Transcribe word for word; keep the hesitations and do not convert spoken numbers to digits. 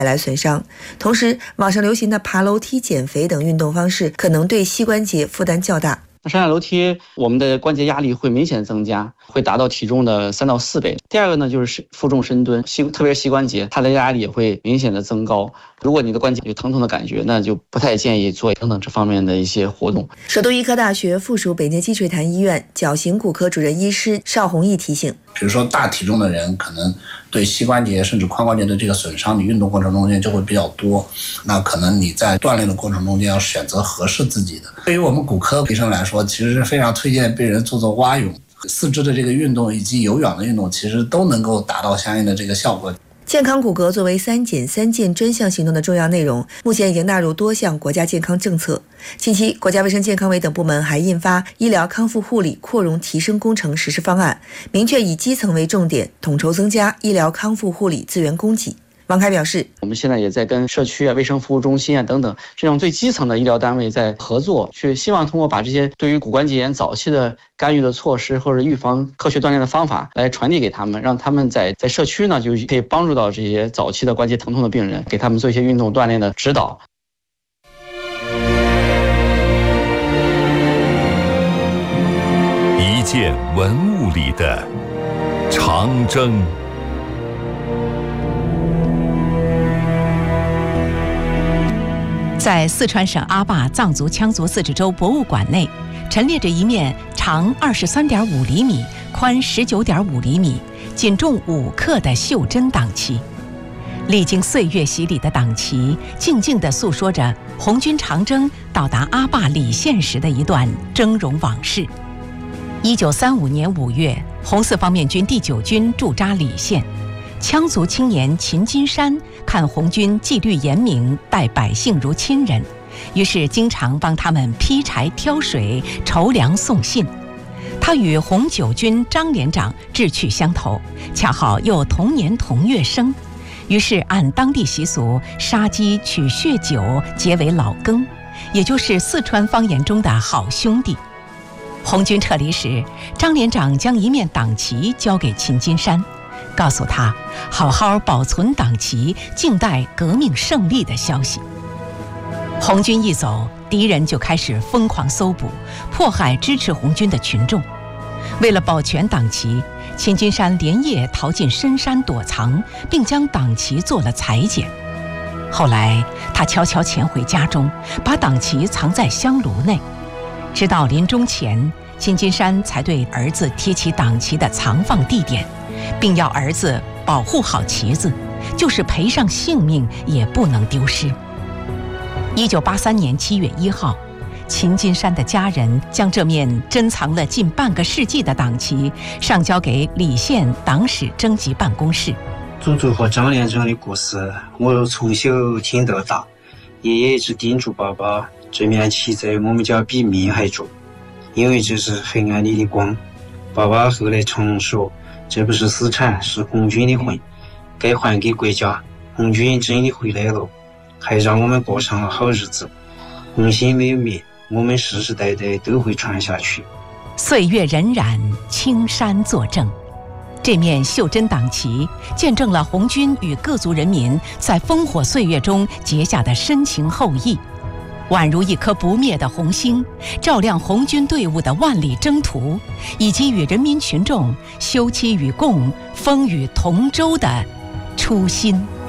带来损伤。同时，网上流行的爬楼梯减肥等运动方式可能对膝关节负担较大。 上下楼梯，我们的关节压力会明显增加，会达到体重的三到四倍。第二个呢，就是负重深蹲，膝特别是膝关节，它的压力也会明显的增高。如果你的关节有疼痛的感觉，那就不太建议做等等这方面的一些活动。 首都医科大学附属北京积水潭医院矫形骨科主任医师邵宏毅提醒， 比如说大体重的人，可能对膝关节甚至髋关节的这个损伤，你运动过程中间就会比较多。那可能你在锻炼的过程中间要选择合适自己的。对于我们骨科医生来说，其实是非常推荐病人做做蛙泳、四肢的这个运动以及有氧的运动，其实都能够达到相应的这个效果。 健康骨骼作为三减三健专项行动的重要内容，目前已经纳入多项国家健康政策。近期，国家卫生健康委等部门还印发《医疗康复护理扩容提升工程实施方案》，明确以基层为重点，统筹增加医疗康复护理资源供给。王凯表示， 我们现在也在跟社区啊、卫生服务中心啊等等这种最基层的医疗单位在合作，去希望通过把这些对于骨关节炎早期的干预的措施或者预防科学锻炼的方法来传递给他们，让他们在在社区呢就可以帮助到这些早期的关节疼痛的病人，给他们做一些运动锻炼的指导。 一件文物里的长征。 在四川省阿坝藏族羌族自治州博物馆内，陈列着一面长二十三点五厘米、宽十九点五厘米、仅重五克的袖珍党旗。历经岁月洗礼的党旗，静静地诉说着红军长征到达阿坝理县时的一段峥嵘往事。一九三五年五月，红四方面军第九军驻扎理县。羌族青年秦金山看红军纪律严明，待百姓如亲人，于是经常帮他们劈柴挑水、筹粮送信。他与红九军张连长志趣相投，恰好又同年同月生，于是按当地习俗杀鸡取血酒结为老羹，也就是四川方言中的好兄弟。红军撤离时，张连长将一面党旗交给秦金山，告诉他好好保存党旗，静待革命胜利的消息。红军一走，敌人就开始疯狂搜捕，迫害支持红军的群众。为了保全党旗，秦金山连夜逃进深山躲藏，并将党旗做了裁剪。后来他悄悄潜回家中，把党旗藏在香炉内。直到临终前，秦金山才对儿子提起党旗的藏放地点，并要儿子保护好旗子，就是赔上性命也不能丢失。一九八三年七月一号，秦金山的家人将这面珍藏了近半个世纪的党旗上交给理县党史征集办公室。 祖祖和张连长的故事，我从小听到大，爷爷一直叮嘱爸爸，这面旗在我们家比命还重，因为这是黑暗里的光。爸爸后来常说，这不是私产，是红军的魂，该还给国家。红军真的回来了，还让我们过上了好日子。红心没有灭，我们世世代代都会传下去。 岁月荏苒，青山作证。这面袖珍党旗见证了红军与各族人民在烽火岁月中结下的深情厚谊，宛如一颗不灭的红星，照亮红军队伍的万里征途，以及与人民群众休戚与共、风雨同舟的初心。